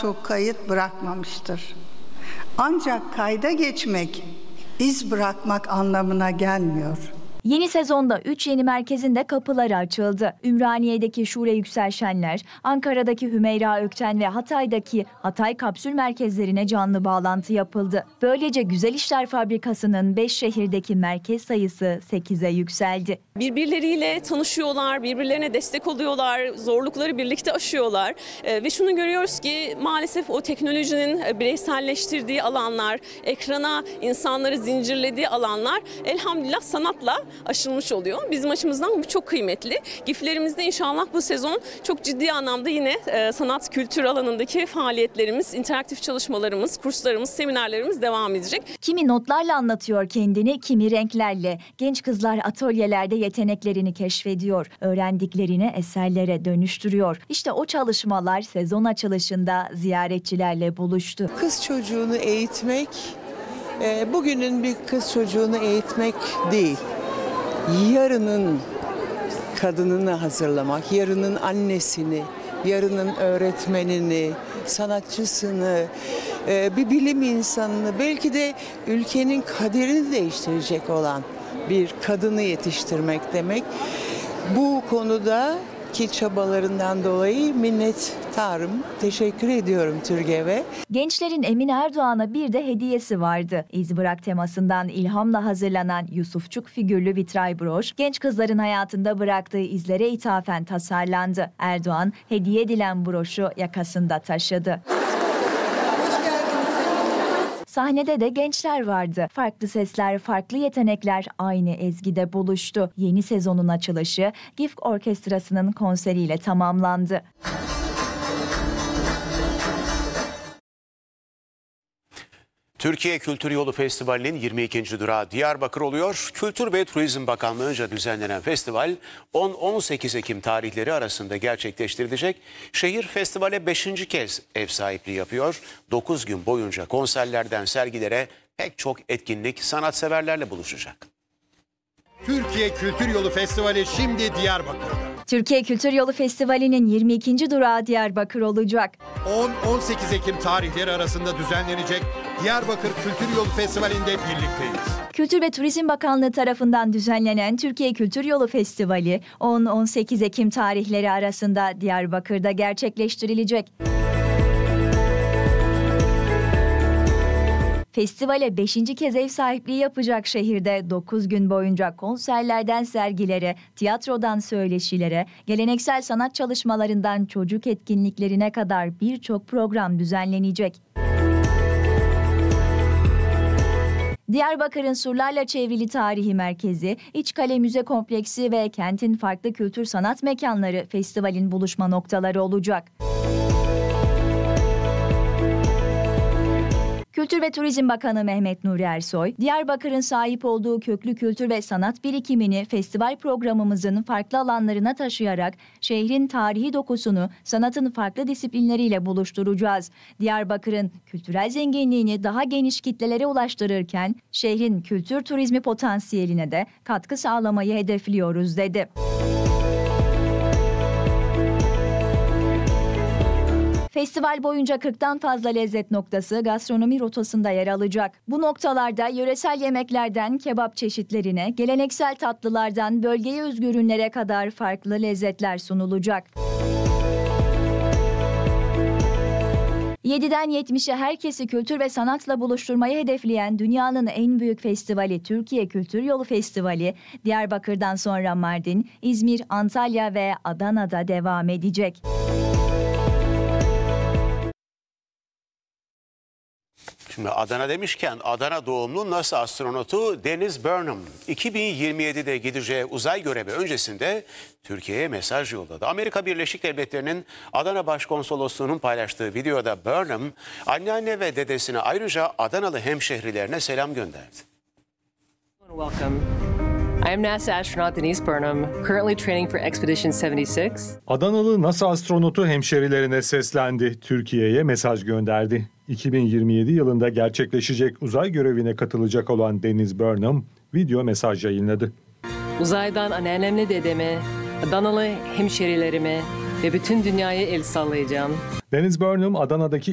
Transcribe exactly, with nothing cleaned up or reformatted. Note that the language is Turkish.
çok kayıt bırakmamıştır. Ancak kayda geçmek, iz bırakmak anlamına gelmiyor. Yeni sezonda üç yeni merkezin de kapıları açıldı. Ümraniye'deki Şule Yüksel Şenler, Ankara'daki Hümeyra Ökten ve Hatay'daki Hatay Kapsül merkezlerine canlı bağlantı yapıldı. Böylece Güzel İşler Fabrikası'nın beş şehirdeki merkez sayısı sekize yükseldi. Birbirleriyle tanışıyorlar, birbirlerine destek oluyorlar, zorlukları birlikte aşıyorlar. Ee, ve şunu görüyoruz ki maalesef o teknolojinin bireyselleştirdiği alanlar, ekrana insanları zincirlediği alanlar elhamdülillah sanatla aşılmış oluyor. Bizim açımızdan bu çok kıymetli. GİF'lerimizde inşallah bu sezon çok ciddi anlamda yine e, sanat kültür alanındaki faaliyetlerimiz, interaktif çalışmalarımız, kurslarımız, seminerlerimiz devam edecek. Kimi notlarla anlatıyor kendini, kimi renklerle. Genç kızlar atölyelerde yeteneklerini keşfediyor, öğrendiklerini eserlere dönüştürüyor. İşte o çalışmalar sezon açılışında ziyaretçilerle buluştu. Kız çocuğunu eğitmek, e, bugünün bir kız çocuğunu eğitmek değil. Yarının kadınını hazırlamak, yarının annesini, yarının öğretmenini, sanatçısını, bir bilim insanını, belki de ülkenin kaderini değiştirecek olan bir kadını yetiştirmek demek. Bu konuda ki çabalarından dolayı minnettarım. Teşekkür ediyorum TÜRGEV'e. Gençlerin Emine Erdoğan'a bir de hediyesi vardı. İz Bırak temasından ilhamla hazırlanan Yusufçuk figürlü vitray broş, genç kızların hayatında bıraktığı izlere ithafen tasarlandı. Erdoğan hediye edilen broşu yakasında taşıdı. Sahnede de gençler vardı. Farklı sesler, farklı yetenekler aynı ezgide buluştu. Yeni sezonun açılışı GİF Orkestrası'nın konseriyle tamamlandı. Türkiye Kültür Yolu Festivali'nin yirmi ikinci durağı Diyarbakır oluyor. Kültür ve Turizm Bakanlığı'nca düzenlenen festival on on sekiz Ekim tarihleri arasında gerçekleştirilecek. Şehir festivale beşinci kez ev sahipliği yapıyor. dokuz gün boyunca konserlerden sergilere pek çok etkinlik sanatseverlerle buluşacak. Türkiye Kültür Yolu Festivali şimdi Diyarbakır'da. Türkiye Kültür Yolu Festivali'nin yirmi ikinci durağı Diyarbakır olacak. on on sekiz Ekim tarihleri arasında düzenlenecek Diyarbakır Kültür Yolu Festivali'nde birlikteyiz. Kültür ve Turizm Bakanlığı tarafından düzenlenen Türkiye Kültür Yolu Festivali on on sekiz Ekim tarihleri arasında Diyarbakır'da gerçekleştirilecek. Festivale beşinci kez ev sahipliği yapacak şehirde dokuz gün boyunca konserlerden sergilere, tiyatrodan söyleşilere, geleneksel sanat çalışmalarından çocuk etkinliklerine kadar birçok program düzenlenecek. Diyarbakır'ın surlarla çevrili tarihi merkezi, İçkale Müze Kompleksi ve kentin farklı kültür sanat mekanları festivalin buluşma noktaları olacak. Kültür ve Turizm Bakanı Mehmet Nuri Ersoy, Diyarbakır'ın sahip olduğu köklü kültür ve sanat birikimini festival programımızın farklı alanlarına taşıyarak şehrin tarihi dokusunu sanatın farklı disiplinleriyle buluşturacağız. Diyarbakır'ın kültürel zenginliğini daha geniş kitlelere ulaştırırken şehrin kültür turizmi potansiyeline de katkı sağlamayı hedefliyoruz dedi. Festival boyunca kırktan fazla lezzet noktası gastronomi rotasında yer alacak. Bu noktalarda yöresel yemeklerden kebap çeşitlerine, geleneksel tatlılardan bölgeye özgü ürünlere kadar farklı lezzetler sunulacak. yediden yetmişe herkesi kültür ve sanatla buluşturmayı hedefleyen dünyanın en büyük festivali Türkiye Kültür Yolu Festivali, Diyarbakır'dan sonra Mardin, İzmir, Antalya ve Adana'da devam edecek. Şimdi Adana demişken Adana doğumlu NASA astronotu Deniz Burnham iki bin yirmi yedide gideceği uzay görevi öncesinde Türkiye'ye mesaj yolladı. Amerika Birleşik Devletleri'nin Adana Başkonsolosluğu'nun paylaştığı videoda Burnham anneanne ve dedesine ayrıca Adanalı hemşehrilerine selam gönderdi. Welcome. I am NASA astronaut Denise Burnham, currently training for Expedition seventy-six. Adanalı NASA astronotu hemşerilerine seslendi, Türkiye'ye mesaj gönderdi. iki bin yirmi yedi yılında gerçekleşecek uzay görevine katılacak olan Deniz Burnham video mesaj yayınladı. Uzaydan anneannemle dedeme, Adanalı hemşerilerime ve bütün dünyaya el sallayacağım. Deniz Burnham Adana'daki